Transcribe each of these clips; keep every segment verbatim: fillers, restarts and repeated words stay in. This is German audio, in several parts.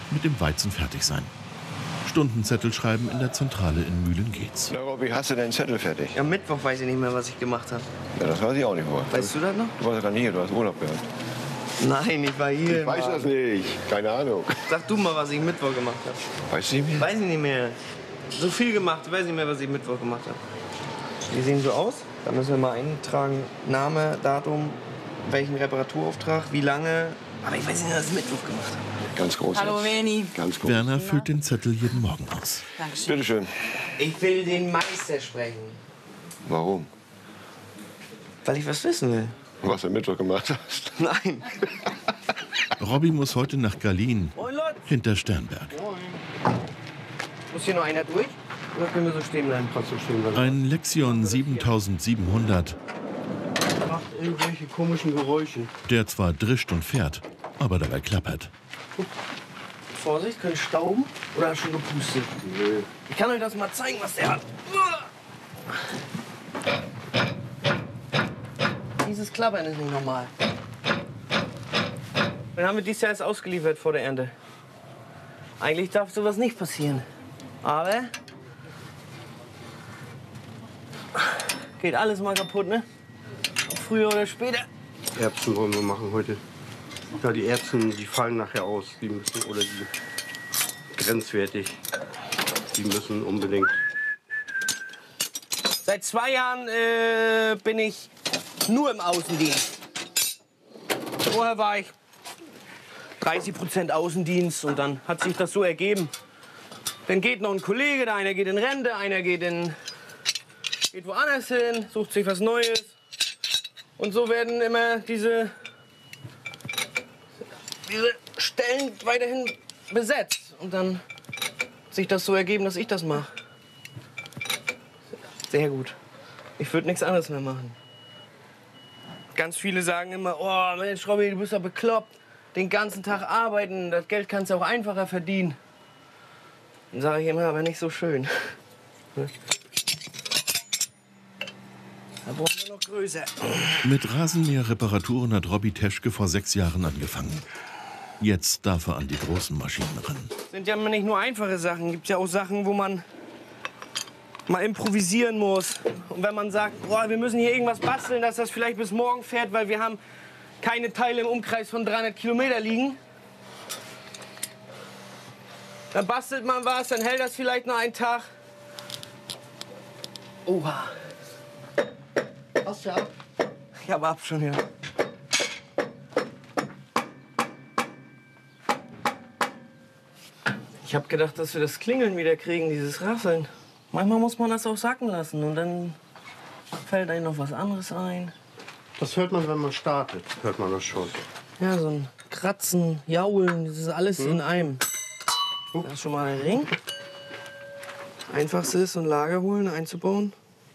mit dem Weizen fertig sein. Stundenzettel schreiben in der Zentrale in Mühlengeetz. Na, Robby, hast du deinen Zettel fertig? Am Mittwoch weiß ich nicht mehr, was ich gemacht habe. Ja, das weiß ich auch nicht mehr. Weißt du das noch? Du warst ja gar nicht hier, du hast Urlaub gehabt. Nein, ich war hier. Ich weiß das nicht, keine Ahnung. Sag du mal, was ich Mittwoch gemacht habe. Weißt du nicht mehr? Weiß ich nicht mehr. So viel gemacht, ich weiß nicht mehr, was ich Mittwoch gemacht habe. Die sehen so aus. Da müssen wir mal eintragen, Name, Datum, welchen Reparaturauftrag, wie lange. Aber ich weiß nicht, was ich Mittwoch gemacht habe. Ganz groß. Hallo, Veni. Ganz groß. Werner füllt den Zettel jeden Morgen aus. Dankeschön. Bitte schön. Ich will den Meister sprechen, Warum? weil ich was wissen will. Was du am Mittwoch gemacht hast? Nein. Robby muss heute nach Gallien, Moin, Leute. hinter Sternberg. Muss hier noch einer durch? Oder können wir so stehen bleiben? Kannst du stehen bleiben. Ein Lexion siebentausendsiebenhundert, Macht irgendwelche komischen Geräusche. der zwar drischt und fährt, aber dabei klappert. Vorsicht, könnte stauben oder hat schon gepustet? Nee. Ich kann euch das mal zeigen, was der hat. Dieses Klappern ist nicht normal. Dann haben wir dieses Jahr erst ausgeliefert vor der Ernte. Eigentlich darf sowas nicht passieren. Aber geht alles mal kaputt, ne? Früher oder später. Erbsen wollen wir machen heute. Ja, die Erbsen, die fallen nachher aus. Die müssen, oder die grenzwertig. Die müssen unbedingt. Seit zwei Jahren äh, bin ich nur im Außendienst. Vorher war ich dreißig Prozent Außendienst und dann hat sich das so ergeben. Dann geht noch ein Kollege, der einer geht in Rente, einer geht, in, geht woanders hin, sucht sich was Neues. Und so werden immer diese, diese Stellen weiterhin besetzt. Und dann hat sich das so ergeben, dass ich das mache. Sehr gut. Ich würde nichts anderes mehr machen. Ganz viele sagen immer, oh Mensch, Robby, du bist doch bekloppt. Den ganzen Tag arbeiten, das Geld kannst du auch einfacher verdienen. Dann sage ich immer, aber nicht so schön. Da brauchen wir noch größer. Mit Rasenmäherreparaturen hat Robby Teschke vor sechs Jahren angefangen. Jetzt darf er an die großen Maschinen ran. Sind ja nicht nur einfache Sachen, gibt ja auch Sachen, wo man mal improvisieren muss. Und wenn man sagt, boah, wir müssen hier irgendwas basteln, dass das vielleicht bis morgen fährt, weil wir haben keine Teile im Umkreis von dreihundert Kilometer liegen. Dann bastelt man was, dann hält das vielleicht noch einen Tag. Oha. Hast du ab? Ich hab ab schon, ja. Ich hab gedacht, dass wir das Klingeln wieder kriegen, dieses Rasseln. Manchmal muss man das auch sacken lassen und dann fällt einem noch was anderes ein. Das hört man, wenn man startet. Hört man das schon. Ja, so ein Kratzen, Jaulen, das ist alles hm. in einem. Da ist schon mal ein Ring. Einfachste ist, so ein Lager holen, einzubauen.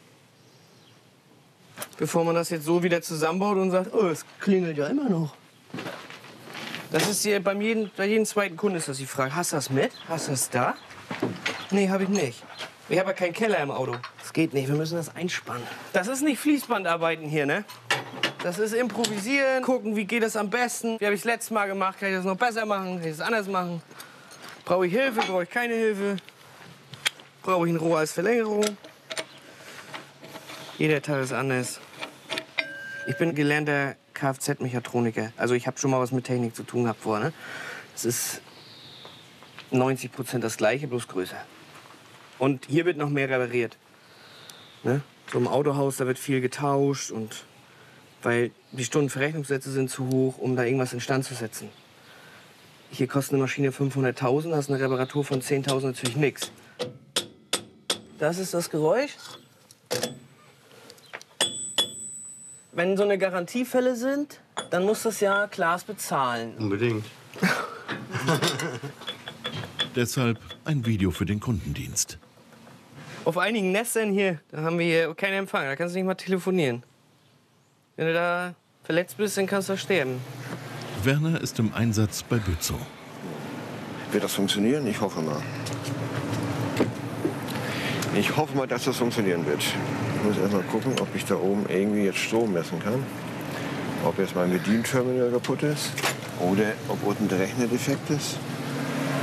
Bevor man das jetzt so wieder zusammenbaut und sagt, oh, es klingelt ja immer noch. Das ist hier beim jeden, bei jedem zweiten Kunden ist das die Frage. Hast du das mit? Hast du das da? Nee, habe ich nicht. Ich habe ja keinen Keller im Auto. Das geht nicht, wir müssen das einspannen. Das ist nicht Fließbandarbeiten hier, ne? Das ist improvisieren, gucken, wie geht das am besten. Wie habe ich das letzte Mal gemacht? Kann ich das noch besser machen? Kann ich das anders machen? Brauche ich Hilfe? Brauche ich keine Hilfe? Brauche ich ein Rohr als Verlängerung? Jeder Teil ist anders. Ich bin gelernter Kfz-Mechatroniker. Also ich habe schon mal was mit Technik zu tun gehabt vorher. Ne? Das ist neunzig Prozent das Gleiche, bloß größer. Und hier wird noch mehr repariert. Ne? So im Autohaus, da wird viel getauscht. Und weil die Stundenverrechnungssätze sind zu hoch, um da irgendwas instand zu setzen. Hier kostet eine Maschine fünfhunderttausend, hast eine Reparatur von zehntausend natürlich nichts. Das ist das Geräusch. Wenn so eine Garantiefälle sind, dann muss das ja Klaas bezahlen. Unbedingt. Deshalb ein Video für den Kundendienst. Auf einigen Nestern hier, da haben wir hier keinen Empfang, da kannst du nicht mal telefonieren. Wenn du da verletzt bist, dann kannst du da sterben. Werner ist im Einsatz bei Bützow. Wird das funktionieren? Ich hoffe mal. Ich hoffe mal, dass das funktionieren wird. Ich muss erst mal gucken, ob ich da oben irgendwie jetzt Strom messen kann. Ob jetzt mein Bedienterminal kaputt ist oder ob unten der Rechner defekt ist.